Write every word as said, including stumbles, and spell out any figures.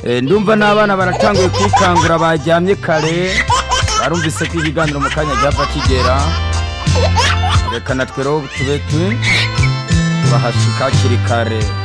Eh, ndumva n'abana baratanguye kwikangura baryamye kare barumvise ko ikiganiro mu kanya cyava kigera reka natwe rero tube tu bahashika kiri kare